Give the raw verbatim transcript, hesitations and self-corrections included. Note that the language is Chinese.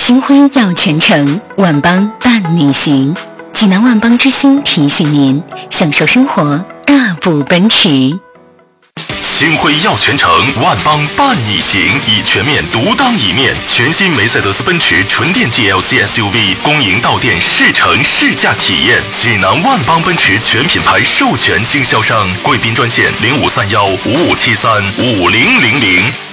新婚要全程，万邦伴你行。济南万邦之星提醒您，享受生活，大步奔驰。 星辉耀全程，万邦伴你行，以全面独当一面。全新梅赛德斯奔驰纯电 G L C S U V 公营到店试乘试驾体验。济南万邦奔驰全品牌授权经销商，贵宾专线零五三幺五五七三五零零零。